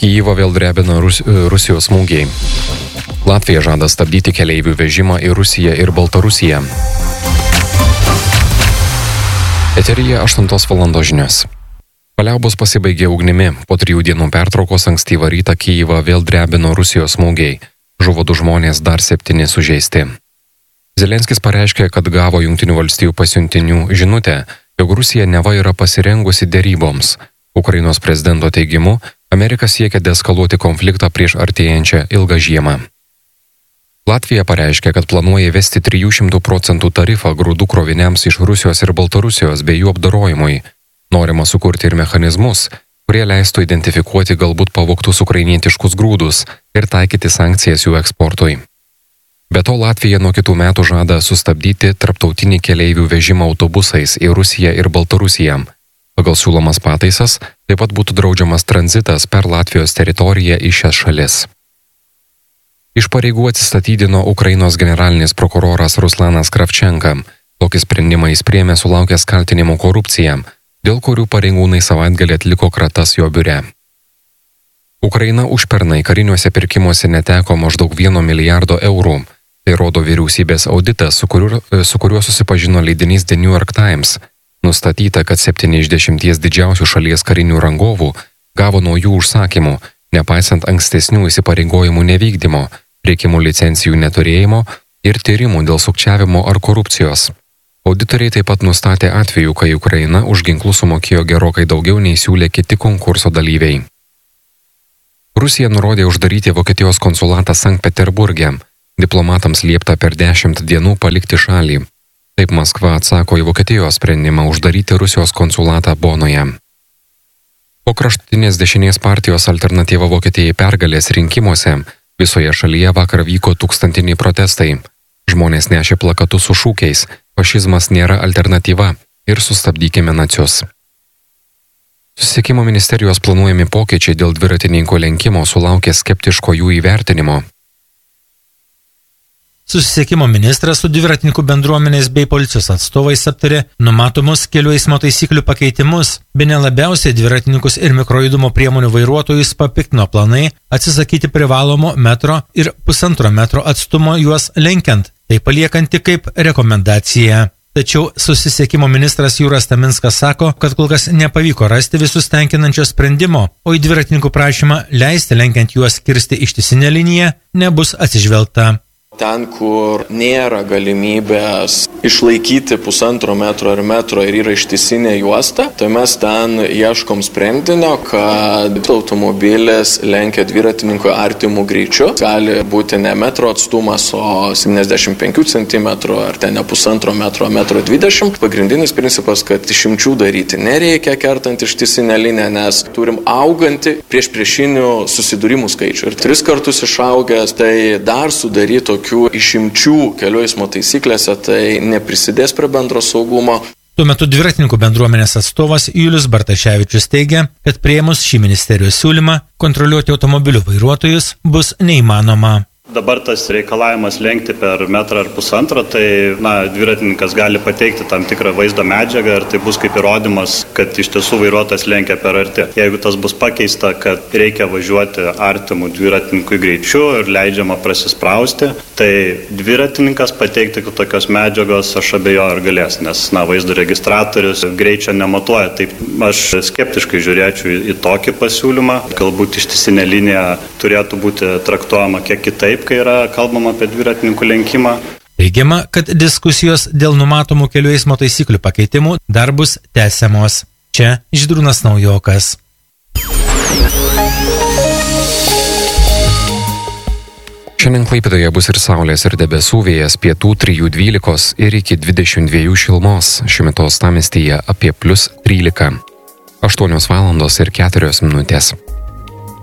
Kijivą vėl drebina Rusijos smūgiai. Latvija žada stabdyti keleivių vežimą į Rusiją ir Baltarusiją. Eteryje 8 valandos žinios. Paliaubos pasibaigė ugnimi. Po 3 dienų pertraukos ankstyvą rytą Kijivą vėl drebino Rusijos smūgiai. Žuvo 2 žmonės, dar 7 sužeisti. Zelenskis pareiškė, kad gavo Jungtinių valstijų pasiuntinių žinutę, jog Rusija neva yra pasirengusi deryboms. Ukrainos prezidento teigimu, Amerika siekia deeskaluoti konfliktą prieš artėjančią ilgą žiemą. Latvija pareiškė, kad planuoja įvesti 300% tarifą grūdų kroviniams iš Rusijos ir Baltarusijos bei jų apdorojimui. Norima sukurti ir mechanizmus, kurie leistų identifikuoti galbūt pavogtus ukrainietiškus grūdus ir taikyti sankcijas jų eksportui. Be to, Latvija nuo kitų metų žada sustabdyti tarptautinį keleivių vežimą autobusais į Rusiją ir Baltarusiją. Pagal siūlomas pataisas taip pat būtų draudžiamas tranzitas per Latvijos teritoriją į šias šalis. Iš pareigų atsistatydino Ukrainos generalinis prokuroras Ruslanas Kravčenka. Tokį sprendimą jis priėmė sulaukęs kaltinimų korupcija, dėl kurių pareigūnai savaitgalį atliko kratas jo biure. Ukraina užpernai kariniuose pirkimuose neteko maždaug 1 milijardo eurų. Tai rodo vyriausybės auditas, su kuriuo susipažino leidinys The New York Times. Nustatyta, kad 7 iš 10 didžiausių šalies karinių rangovų gavo naujų užsakymų, nepaisant ankstesnių įsipareigojimų nevykdymo, priekimų licencijų neturėjimo ir tyrimų dėl sukčiavimo ar korupcijos. Auditoriai taip pat nustatė atvejų, kai Ukraina už ginklus sumokėjo gerokai daugiau nei siūlė kiti konkurso dalyviai. Rusija nurodė uždaryti Vokietijos konsulatą Sankt Peterburge. Diplomatams liepta per 10 dienų palikti šalį. Taip Maskva atsako į Vokietijos sprendimą uždaryti Rusijos konsulatą Bonoje. Po kraštutinės dešinės partijos Alternatyva Vokietijai pergalės rinkimuose visoje šalyje vakar vyko tūkstantiniai protestai. Žmonės nešė plakatus su šūkiais "Fašizmas nėra alternatyva" ir "Sustabdykime nacius". Susisiekimo ministerijos planuojami pokyčiai dėl dviratininkų lenkimo sulaukė skeptiško jų įvertinimo. Susisiekimo ministras su dviratininkų bendruomenės bei policijos atstovais aptarė numatomus kelių eismo taisyklių pakeitimus, bene labiausiai dviratininkus ir mikrojudumo priemonių vairuotojus papiktino planai atsisakyti privalomo metro ir 1,5 metro atstumo juos lenkiant, tai paliekant tik kaip rekomendaciją. Tačiau susisiekimo ministras Jūras Taminskas sako, kad kol kas nepavyko rasti visus tenkinančio sprendimo, o į dviratininkų prašymą leisti lenkiant juos kirsti ištisinę liniją nebus atsižvelgta. Ten, kur nėra galimybės išlaikyti 1,5 metro ar metro ir yra ištisinė juosta, tai mes ten ieškom sprendinio, kad automobilis lenkia dviratininkui artimų greičių. Gali būti ne metro atstumas, o 75 cm ar ten ne 1,5 metro, 1,20 m. Pagrindinis principas, kad išimčių daryti nereikia kertant ištisinę liniją, nes turim augantį priešinių susidūrimų skaičių. Ir 3 kartus išaugęs, tai dar sudarytų išimčių kelių eismo taisyklėse, tai neprisidės prie bendro saugumo. Tuo metu dviratininkų bendruomenės atstovas Julius Bartaševičius teigia, kad priėmus šį ministerijos siūlymą kontroliuoti automobilių vairuotojus bus neįmanoma. Dabar tas reikalavimas lenkti per 1,5 metrą, tai dviratininkas gali pateikti tam tikrą vaizdo medžiagą ir tai bus kaip įrodymas, kad iš tiesų vairuotojas lenkia per arti. Jeigu tas bus pakeista, kad reikia važiuoti artimų dviratininkui greičiu ir leidžiama prasisprausti, tai dviratininkas pateikti tokios medžiagos aš abejoju ar galės, nes vaizdo registratorius greičio nematuoja. Taip aš skeptiškai žiūrėčiau į tokį pasiūlymą. Galbūt ištisinė linija turėtų būti traktuojama kiek kitaip, kai yra kalbama apie dviratininkų lenkimą. Teigiama, kad diskusijos dėl numatomų kelių eismo taisyklių pakeitimų dar bus tęsiamos. Čia Žydrūnas Naujokas. Šiandien Klaipėdoje bus ir saulės ir debesų, vėjas pietų 3–12 ir iki 22 šilumos. Šiuo metu uostamiestyje apie +13. 8 valandos ir 4 minutės.